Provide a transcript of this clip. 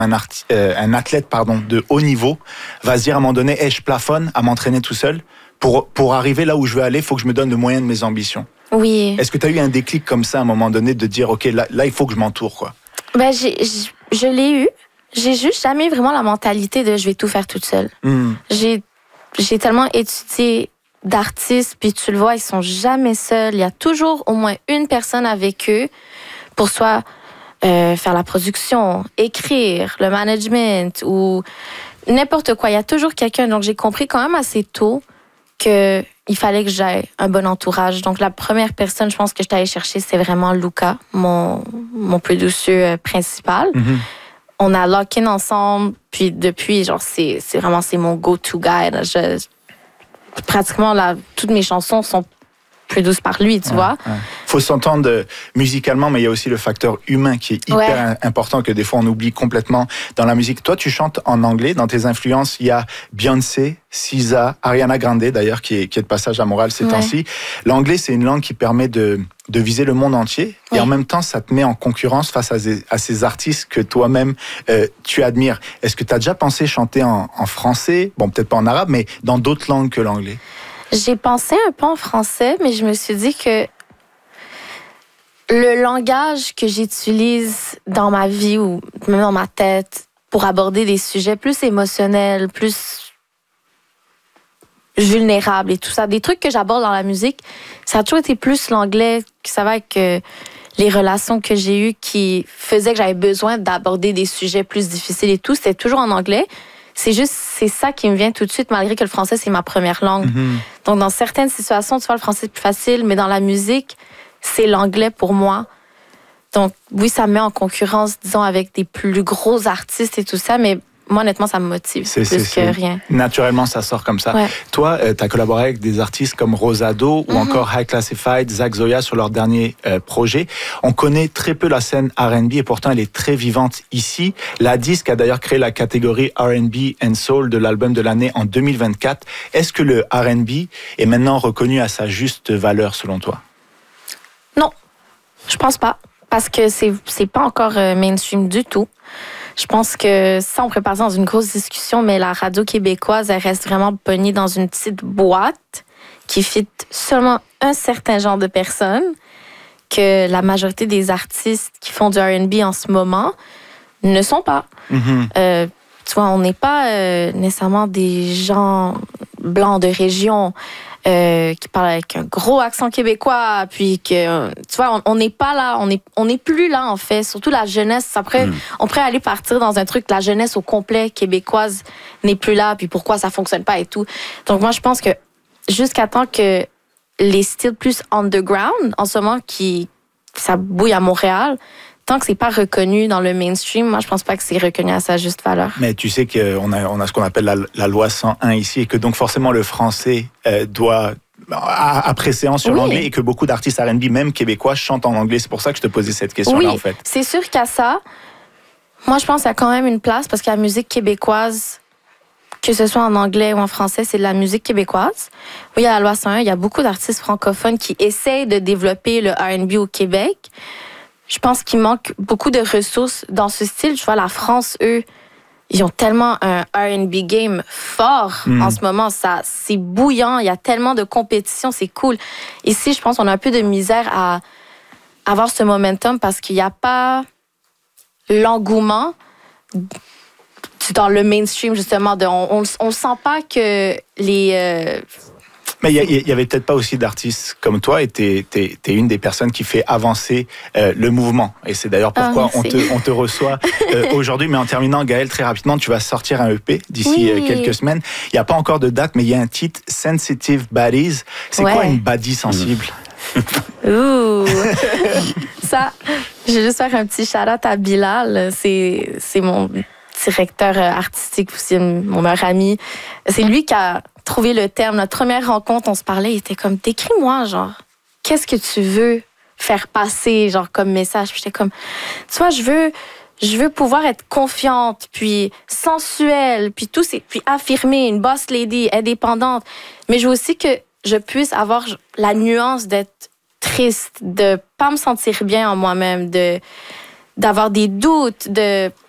un athlète de haut niveau va se dire à un moment donné, hey, je plafonne à m'entraîner tout seul. Pour arriver là où je veux aller, il faut que je me donne le moyen de mes ambitions. Oui. Est-ce que tu as eu un déclic comme ça à un moment donné de dire, OK, là il faut que je m'entoure, quoi? Ben, je l'ai eu. J'ai juste jamais vraiment la mentalité de je vais tout faire toute seule. J'ai tellement étudié d'artistes, puis tu le vois, ils sont jamais seuls. Il y a toujours au moins une personne avec eux pour soit faire la production, écrire, le management ou n'importe quoi. Il y a toujours quelqu'un. Donc, j'ai compris quand même assez tôt qu'il fallait que j'aie un bon entourage. Donc, la première personne, je pense, que je suis allée chercher, c'est vraiment Luca, mon producer principal. On a lock-in ensemble, puis depuis, genre, c'est mon go-to guy. Là. Pratiquement, toutes mes chansons sont produites par lui, tu vois. Faut s'entendre musicalement, mais il y a aussi le facteur humain qui est hyper important, que des fois on oublie complètement dans la musique. Toi, tu chantes en anglais. Dans tes influences, il y a Beyoncé, SZA, Ariana Grande d'ailleurs, qui est de passage à Montréal ces temps-ci. L'anglais, c'est une langue qui permet de viser le monde entier, et en même temps, ça te met en concurrence face à ces artistes que toi-même, tu admires. Est-ce que tu as déjà pensé chanter en français? Bon, peut-être pas en arabe, mais dans d'autres langues que l'anglais? J'ai pensé un peu en français, mais je me suis dit que le langage que j'utilise dans ma vie ou même dans ma tête pour aborder des sujets plus émotionnels, plus vulnérables et tout ça, des trucs que j'aborde dans la musique, ça a toujours été plus l'anglais, ça va avec les relations que j'ai eues qui faisaient que j'avais besoin d'aborder des sujets plus difficiles et tout, c'était toujours en anglais. C'est ça qui me vient tout de suite, malgré que le français, c'est ma première langue. Donc, dans certaines situations, tu vois, le français, c'est plus facile, mais dans la musique, c'est l'anglais pour moi. Donc, oui, ça me met en concurrence, disons, avec des plus gros artistes et tout ça, mais moi, honnêtement, ça me motive plus que rien. Naturellement, ça sort comme ça. Toi, tu as collaboré avec des artistes comme Rosado ou encore High Classified, Zach Zoya sur leur dernier projet. On connaît très peu la scène R&B et pourtant, elle est très vivante ici. La Disque a d'ailleurs créé la catégorie R&B and Soul de l'album de l'année en 2024. Est-ce que le R&B est maintenant reconnu à sa juste valeur, selon toi? Non, je pense pas. Parce que c'est pas encore mainstream du tout. Je pense que ça, on pourrait passer dans une grosse discussion, mais la radio québécoise, elle reste vraiment pognée dans une petite boîte qui fit seulement un certain genre de personnes, que la majorité des artistes qui font du R&B en ce moment ne sont pas. Tu vois, on n'est pas nécessairement des gens blancs de région qui parlent avec un gros accent québécois, puis que, tu vois, on n'est pas là, on n'est plus là, en fait. Surtout la jeunesse. Après, on pourrait aller partir dans un truc, la jeunesse au complet québécoise n'est plus là, puis pourquoi ça fonctionne pas et tout. Donc, moi, je pense que jusqu'à temps que les styles plus underground, en ce moment, ça bouille à Montréal, tant que c'est pas reconnu dans le mainstream, moi, je pense pas que c'est reconnu à sa juste valeur. Mais tu sais qu'on a ce qu'on appelle la loi 101 ici, et que donc forcément le français doit à préséance sur l'anglais, et que beaucoup d'artistes R&B, même québécois, chantent en anglais. C'est pour ça que je te posais cette question-là, en fait. C'est sûr qu'à ça, moi, je pense qu'il y a quand même une place, parce que la musique québécoise, que ce soit en anglais ou en français, c'est de la musique québécoise. Oui, à la loi 101, il y a beaucoup d'artistes francophones qui essayent de développer le R&B au Québec. Je pense qu'il manque beaucoup de ressources dans ce style. Tu vois, la France, eux, ils ont tellement un R&B game fort en ce moment. C'est bouillant, il y a tellement de compétition, c'est cool. Ici, je pense qu'on a un peu de misère à avoir ce momentum parce qu'il n'y a pas l'engouement dans le mainstream, justement. On ne sent pas que les... Mais il y avait peut-être pas aussi d'artistes comme toi, et t'es une des personnes qui fait avancer le mouvement. Et c'est d'ailleurs pourquoi on te reçoit aujourd'hui. Mais en terminant, Gaëlle, très rapidement, tu vas sortir un EP d'ici quelques semaines. Il n'y a pas encore de date, mais il y a un titre, Sensitive Baddies. C'est quoi une baddie sensible? Ouh! Ça, je vais juste faire un petit shout-out à Bilal. C'est mon directeur artistique aussi, mon meilleur ami. C'est lui qui a trouvé le terme. Notre première rencontre, on se parlait, il était comme, décris-moi, genre, qu'est-ce que tu veux faire passer, genre, comme message? Puis j'étais comme, tu vois, je veux pouvoir être confiante, puis sensuelle, puis tout, puis affirmer, une boss lady, indépendante. Mais je veux aussi que je puisse avoir la nuance d'être triste, de pas me sentir bien en moi-même, d'avoir des doutes, de